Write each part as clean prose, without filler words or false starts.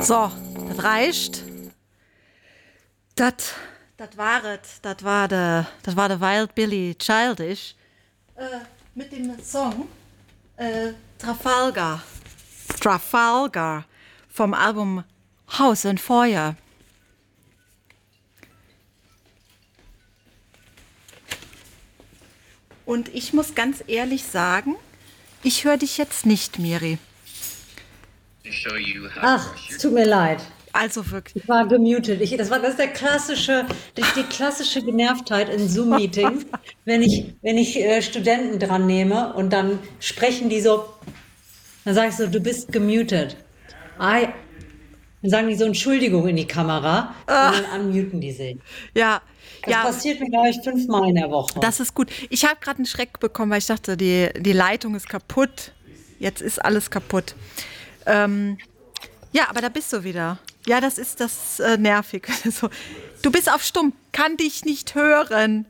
So, das reicht. Das war es. Das war der Wild Billy Childish mit dem Song Trafalgar. Trafalgar vom Album House and Fire. Und ich muss ganz ehrlich sagen, ich höre dich jetzt nicht, Miri. Ach, es tut mir leid. Also wirklich. Ich war gemutet. Das ist die klassische Genervtheit in Zoom-Meetings, wenn ich Studenten dran nehme und dann sprechen die so, dann sage ich so, du bist gemutet. Dann sagen die so Entschuldigung in die Kamera und dann unmuten die sich. Ja, Das passiert mir, glaube ich, 5-mal in der Woche. das ist gut. Ich habe gerade einen Schreck bekommen, weil ich dachte, die Leitung ist kaputt. Jetzt ist alles kaputt. Ja, aber da bist du wieder. Ja, das ist nervig. So, du bist auf Stumm. Kann dich nicht hören.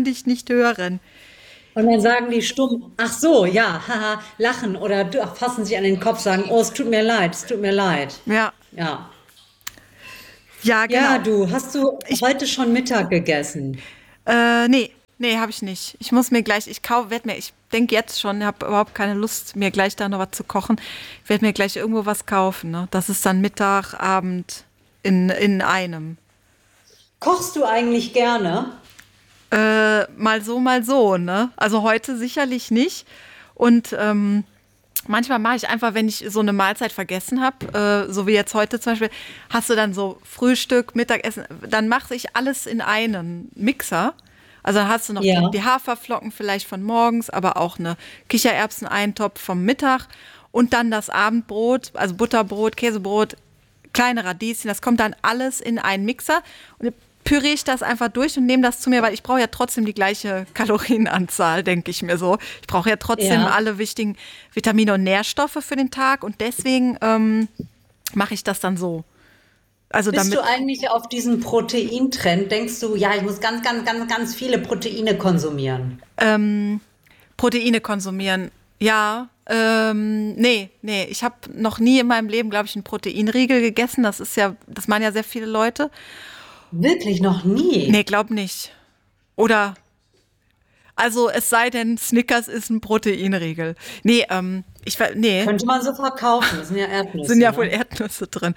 Und dann sagen die stumm, ach so, ja, haha, lachen oder fassen sich an den Kopf, sagen, oh, es tut mir leid. Ja, Ja. ja, genau. Ja, hast du heute schon Mittag gegessen? Nee, habe ich nicht. Ich muss mir gleich, ich denke jetzt schon, ich habe überhaupt keine Lust, mir gleich da noch was zu kochen. Ich werde mir gleich irgendwo was kaufen. Ne? Das ist dann Mittag, Abend in einem. Kochst du eigentlich gerne? Mal so, ne? Also heute sicherlich nicht. Und manchmal mache ich einfach, wenn ich so eine Mahlzeit vergessen habe, so wie jetzt heute zum Beispiel, hast du dann so Frühstück, Mittagessen, dann mache ich alles in einen Mixer. Also dann hast du noch Ja. die Haferflocken vielleicht von morgens, aber auch eine Kichererbseneintopf vom Mittag und dann das Abendbrot, also Butterbrot, Käsebrot, kleine Radieschen, das kommt dann alles in einen Mixer und dann püriere ich das einfach durch und nehme das zu mir, weil ich brauche ja trotzdem die gleiche Kalorienanzahl, denke ich mir so. Ich brauche ja trotzdem Ja. alle wichtigen Vitamine und Nährstoffe für den Tag und deswegen mache ich das dann so. Also Bist damit du eigentlich auf diesen Proteintrend? Denkst du, ja, ich muss ganz, ganz, ganz, ganz viele Proteine konsumieren? Proteine konsumieren. Ja, nee. Ich habe noch nie in meinem Leben, glaube ich, einen Proteinriegel gegessen. Das meinen ja sehr viele Leute. Wirklich noch nie. Nee, glaub nicht. Oder, also es sei denn, Snickers ist ein Proteinriegel. Nee, Könnte man so verkaufen. Das sind ja sind Erdnüsse, ja wohl ne? Erdnüsse drin.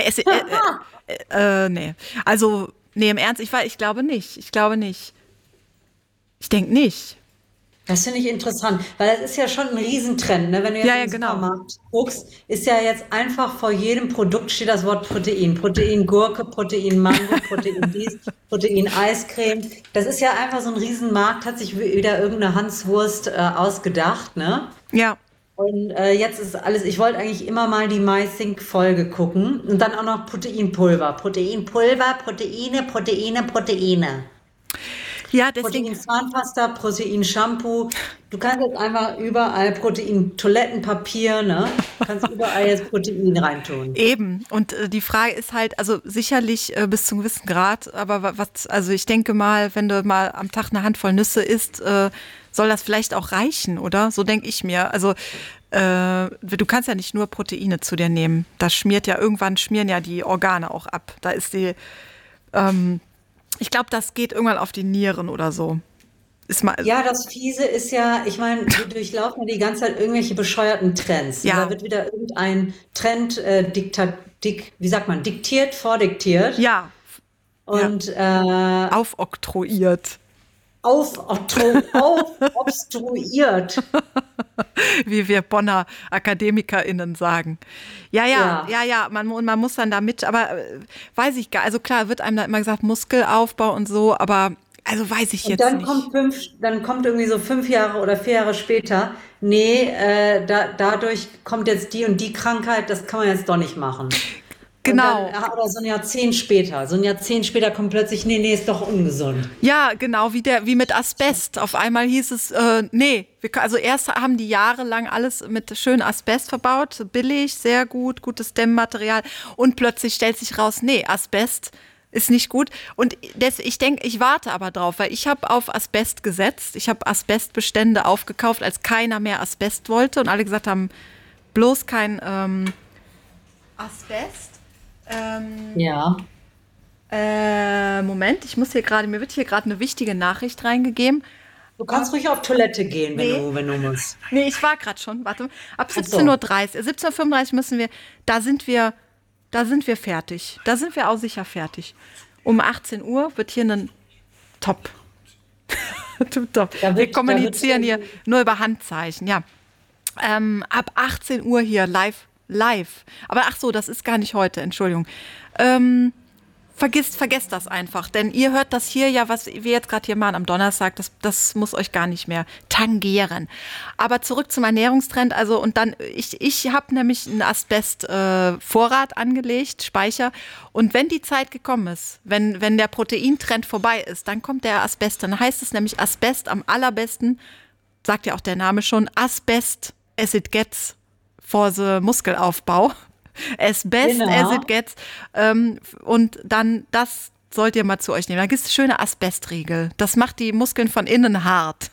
Nee. Also, nee, im Ernst, ich glaube nicht. Ich denke nicht. Das finde ich interessant, weil das ist ja schon ein Riesentrend, ne? Wenn du jetzt Ja, in ja, den genau. Supermarkt guckst, ist ja jetzt einfach vor jedem Produkt steht das Wort Protein. Protein Gurke, Protein Mango, Protein dies, Protein Eiscreme. Das ist ja einfach so ein Riesenmarkt, hat sich wieder irgendeine Hanswurst ausgedacht, ne? Ja. Und jetzt ist alles, ich wollte eigentlich immer mal die MyThink-Folge gucken und dann auch noch Proteinpulver. Proteinpulver, Proteine. Ja, deswegen. Proteinzahnpasta, Proteinshampoo. Du kannst jetzt einfach überall Protein-Toilettenpapier, ne? Du kannst überall jetzt Protein reintun. Eben. Und die Frage ist halt, also sicherlich bis zu einem gewissen Grad, aber also ich denke mal, wenn du mal am Tag eine Handvoll Nüsse isst, soll das vielleicht auch reichen, oder? So denke ich mir. Also du kannst ja nicht nur Proteine zu dir nehmen. Irgendwann schmieren ja die Organe auch ab. Ich glaube, das geht irgendwann auf die Nieren oder so. Ist mal, Ja, das Fiese ist ja, ich meine, wir durchlaufen ja die ganze Zeit irgendwelche bescheuerten Trends. Und da ja, wird wieder irgendein Trend wie sagt man, vordiktiert ja, ja, und aufoktroyiert, aufobstruiert. wie wir Bonner AkademikerInnen sagen. Ja. Man muss dann damit, aber weiß ich gar, also klar, wird einem da immer gesagt, Muskelaufbau und so, aber also weiß ich Und jetzt nicht. dann kommt irgendwie so 5 Jahre oder 4 Jahre später, nee, dadurch kommt jetzt die und die Krankheit, das kann man jetzt doch nicht machen. Und dann, Genau. oder so ein Jahrzehnt später kommt plötzlich, nee, ist doch ungesund. Ja, genau, wie mit Asbest. Auf einmal hieß es, nee, also erst haben die jahrelang alles mit schön Asbest verbaut, billig, sehr gut, gutes Dämmmaterial und plötzlich stellt sich raus, nee, Asbest ist nicht gut. Und ich denke, ich warte aber drauf, weil ich habe auf Asbest gesetzt. Ich habe Asbestbestände aufgekauft, als keiner mehr Asbest wollte und alle gesagt haben, bloß kein Asbest. Ähm, Ja. Moment, mir wird hier gerade eine wichtige Nachricht reingegeben. Du Ab, kannst ruhig auf Toilette gehen, nee, wenn du musst. nee, ich war gerade schon, warte. Ab Ach 17.30 so. Uhr, 17.35 Uhr müssen wir, da sind wir, da sind wir fertig. Da sind wir auch sicher fertig. Um 18 Uhr wird hier ein Top. Top. Wir Da wird kommunizieren hier nur über Handzeichen, ja. Ab 18 Uhr hier live. Aber ach so, das ist gar nicht heute, Entschuldigung. Ähm, vergesst das einfach, denn ihr hört das hier ja, was wir jetzt gerade hier machen am Donnerstag, das muss euch gar nicht mehr tangieren. Aber zurück zum Ernährungstrend, also und dann, ich habe nämlich einen Asbest-Vorrat angelegt, Speicher, und wenn die Zeit gekommen ist, wenn der Proteintrend vorbei ist, dann kommt der Asbest, dann heißt es nämlich Asbest am allerbesten, sagt ja auch der Name schon, Asbest as it gets for the Muskelaufbau. As best as it genau. gets. Und dann, das sollt ihr mal zu euch nehmen. Da gibt es schöne Asbestriegel. Das macht die Muskeln von innen hart.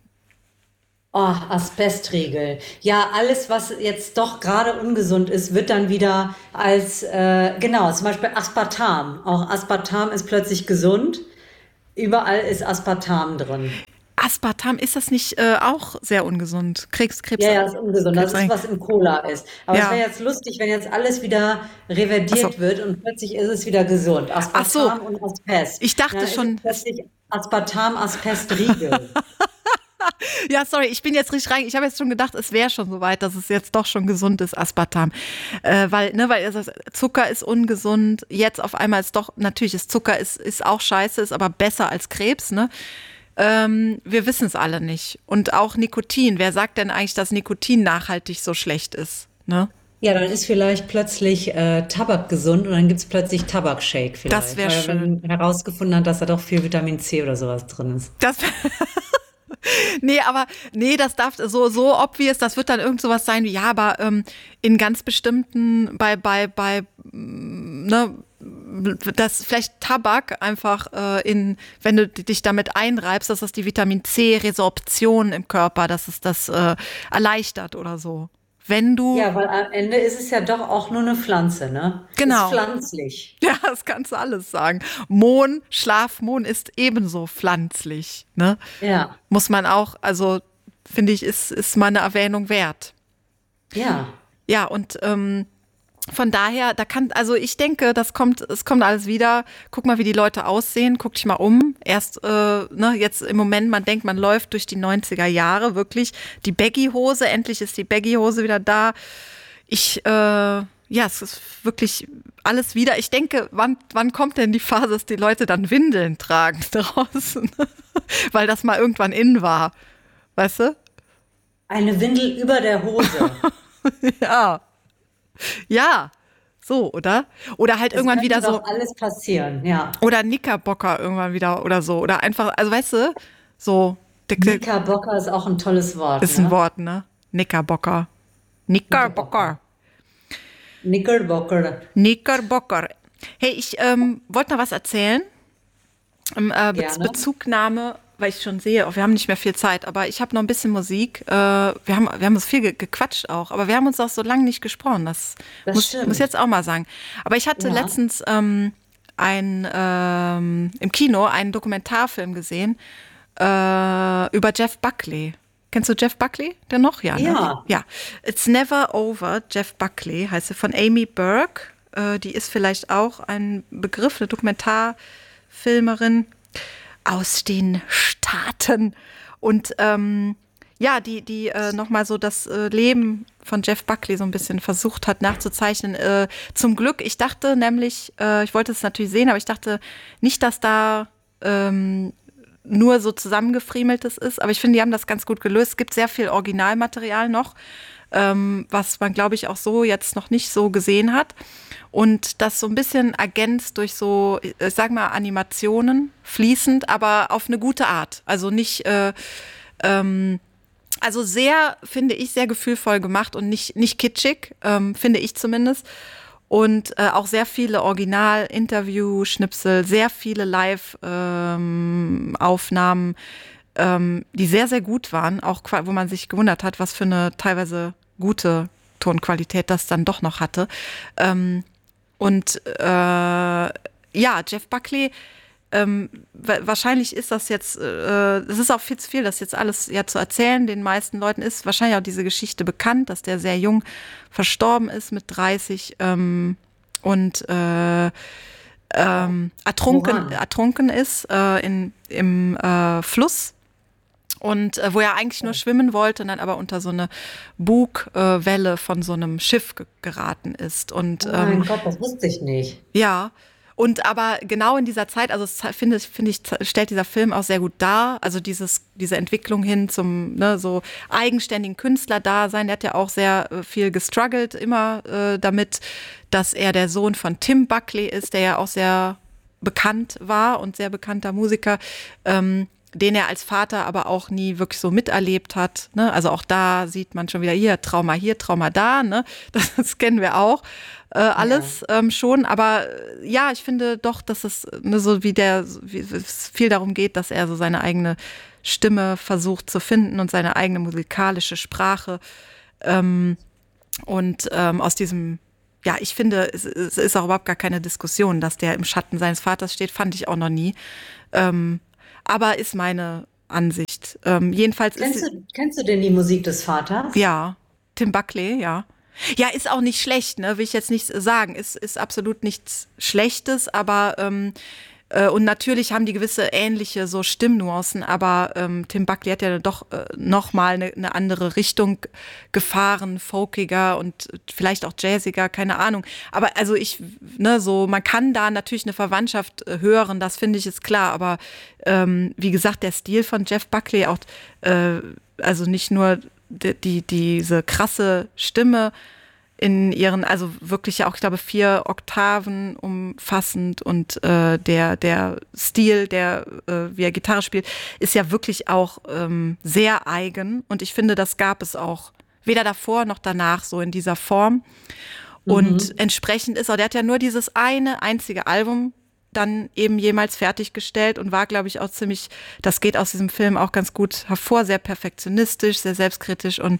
Oh, Asbestriegel. Ja, alles, was jetzt doch gerade ungesund ist, wird dann wieder als, genau, zum Beispiel Aspartam. Auch Aspartam ist plötzlich gesund. Überall ist Aspartam drin. Aspartam, ist das nicht auch sehr ungesund? Ja, ja, ist ungesund. Das Krebs, ist, was im Cola ist. Aber es wäre ja. jetzt lustig, wenn jetzt alles wieder Achso. reverdiert wird und plötzlich ist es wieder gesund. Ach so, Aspartam und Asbest. ich Und dachte dann ist es schon, plötzlich Aspartam-Aspestriegel. ja, sorry, ich bin jetzt richtig rein. Ich habe jetzt schon gedacht, es wäre schon soweit, dass es jetzt doch schon gesund ist, Aspartam. Weil Zucker ist ungesund. Jetzt auf einmal ist doch, natürlich ist Zucker ist auch scheiße, ist aber besser als Krebs, ne? Wir wissen es alle nicht. Und auch Nikotin. Wer sagt denn eigentlich, dass Nikotin nachhaltig so schlecht ist? Ne? Ja, dann ist vielleicht plötzlich Tabak gesund und dann gibt es plötzlich Tabakshake Das vielleicht, wäre weil schön. man herausgefunden hat, dass da doch viel Vitamin C oder sowas drin ist. Das, nee, aber nee, das darf so obvious, das wird dann irgend sowas sein wie, ja, aber in ganz bestimmten, ne, das vielleicht Tabak einfach wenn du dich damit einreibst, dass das die Vitamin C-Resorption im Körper, dass es das erleichtert oder so. Wenn du, Ja, weil am Ende ist es ja doch auch nur eine Pflanze, ne? Ist genau, pflanzlich. ja, das kannst du alles sagen. Schlafmohn ist ebenso pflanzlich, ne? Ja, Muss man auch, also finde ich, ist mal eine Erwähnung wert. ja. Ja, und von daher, also ich denke, es kommt alles wieder. Guck mal, wie die Leute aussehen, guck dich mal um. Erst, ne, jetzt im Moment, man denkt, man läuft durch die 90er Jahre, wirklich. Die Baggy-Hose, endlich ist die Baggy-Hose wieder da. Ja, es ist wirklich alles wieder. Ich denke, wann kommt denn die Phase, dass die Leute dann Windeln tragen draußen? Weil das mal irgendwann in war. Weißt du? Eine Windel über der Hose. Ja. Ja. So, oder? Oder halt Es irgendwann könnte wieder doch so, alles passieren, ja. oder Knickerbocker irgendwann wieder oder so. Oder einfach, also weißt du, so, Knickerbocker ist auch ein tolles Wort, ist ein ne? Wort, ne? Knickerbocker. Knickerbocker. Knickerbocker. Knickerbocker. Knickerbocker. Hey, ich wollte noch was erzählen. Gerne. Bezugnahme, weil ich schon sehe, wir haben nicht mehr viel Zeit, aber ich habe noch ein bisschen Musik. Wir haben uns viel gequatscht auch, aber wir haben uns auch so lange nicht gesprochen. Das Das muss stimmt. jetzt auch mal sagen. Aber ich hatte Ja. letztens im Kino einen Dokumentarfilm gesehen über Jeff Buckley. Kennst du Jeff Buckley? Der noch? Ja, ne? Ja. Ja. It's Never Over, Jeff Buckley, heißt sie, von Amy Burke. Die ist vielleicht auch ein Begriff, eine Dokumentarfilmerin aus den Staaten. Und ja, die nochmal so das Leben von Jeff Buckley so ein bisschen versucht hat nachzuzeichnen. Zum Glück, ich dachte nämlich, ich wollte es natürlich sehen, aber ich dachte nicht, dass da nur so zusammengefriemeltes ist. Aber ich finde, die haben das ganz gut gelöst. Es gibt sehr viel Originalmaterial noch, was man, glaube ich, auch so jetzt noch nicht so gesehen hat. Und das so ein bisschen ergänzt durch so, ich sag mal, Animationen, fließend, aber auf eine gute Art. Also nicht, also sehr, finde ich, sehr gefühlvoll gemacht und nicht kitschig, finde ich zumindest. Und auch sehr viele Original-Interview-Schnipsel, sehr viele Live-Aufnahmen, die sehr, sehr gut waren. Auch wo man sich gewundert hat, was für eine teilweise gute Tonqualität das dann doch noch hatte. Und ja, Jeff Buckley, wahrscheinlich ist das jetzt, es ist auch viel zu viel, das jetzt alles ja zu erzählen. Den meisten Leuten ist wahrscheinlich auch diese Geschichte bekannt, dass der sehr jung verstorben ist mit 30 und Woran? ertrunken ist im Fluss. Und wo er eigentlich nur schwimmen wollte und dann aber unter so eine Bugwelle von so einem Schiff geraten ist. Und Oh mein Gott, das wusste ich nicht. ja, und aber genau in dieser Zeit, also finde ich, stellt dieser Film auch sehr gut dar, also diese Entwicklung hin zum ne, so eigenständigen Künstlerdasein. Der hat ja auch sehr viel gestruggelt, immer damit, dass er der Sohn von Tim Buckley ist, der ja auch sehr bekannt war und sehr bekannter Musiker, den er als Vater aber auch nie wirklich so miterlebt hat. Ne? Also auch da sieht man schon wieder hier, Trauma da. Ne? Das kennen wir auch alles schon. Aber ja, ich finde doch, dass es ne, so wie es viel darum geht, dass er so seine eigene Stimme versucht zu finden und seine eigene musikalische Sprache. Aus diesem ja, ich finde, es ist auch überhaupt gar keine Diskussion, dass der im Schatten seines Vaters steht, fand ich auch noch nie. Aber ist meine Ansicht. Jedenfalls ist, Kennst du denn die Musik des Vaters? ja, Tim Buckley, ja. Ja, ist auch nicht schlecht, ne? Will ich jetzt nicht sagen. Ist absolut nichts Schlechtes, aber und natürlich haben die gewisse ähnliche so Stimmnuancen, aber Tim Buckley hat ja doch noch mal eine andere Richtung gefahren, folkiger und vielleicht auch jazziger, keine Ahnung. Aber also ne, so man kann da natürlich eine Verwandtschaft hören, das finde ich ist klar. Aber wie gesagt, der Stil von Jeff Buckley auch, also nicht nur diese krasse Stimme also wirklich ja auch, ich glaube, 4 Oktaven umfassend und der Stil, wie er Gitarre spielt, ist ja wirklich auch sehr eigen und ich finde, das gab es auch weder davor noch danach so in dieser Form und entsprechend der hat ja nur dieses eine einzige Album dann eben jemals fertiggestellt und war, glaube ich, auch das geht aus diesem Film auch ganz gut hervor, sehr perfektionistisch, sehr selbstkritisch und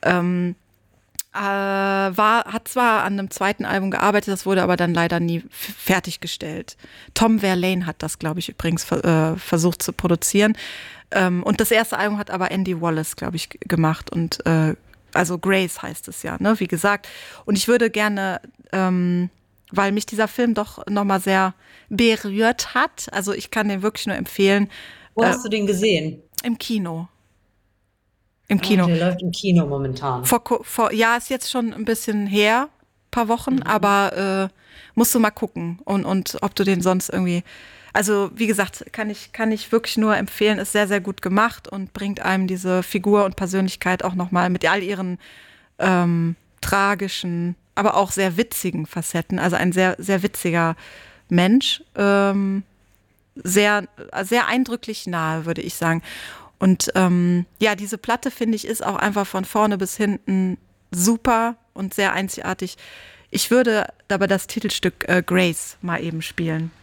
hat zwar an einem zweiten Album gearbeitet, das wurde aber dann leider nie fertiggestellt. Tom Verlaine hat das, glaube ich, übrigens versucht zu produzieren. Und das erste Album hat aber Andy Wallace, glaube ich, gemacht. Und also Grace heißt es ja, ne? Wie gesagt. Und ich würde gerne, weil mich dieser Film doch nochmal sehr berührt hat, also ich kann den wirklich nur empfehlen. Wo hast du den gesehen? Im Kino. Im Ah, Kino. der läuft im Kino momentan. Ja, ist jetzt schon ein bisschen her, paar Wochen, aber musst du mal gucken und ob du den sonst irgendwie, also wie gesagt, kann ich wirklich nur empfehlen, ist sehr, sehr gut gemacht und bringt einem diese Figur und Persönlichkeit auch nochmal mit all ihren tragischen, aber auch sehr witzigen Facetten, also ein sehr, sehr witziger Mensch, sehr, sehr eindrücklich nahe, würde ich sagen. Und ja, diese Platte, finde ich, ist auch einfach von vorne bis hinten super und sehr einzigartig. Ich würde aber das Titelstück Grace mal eben spielen.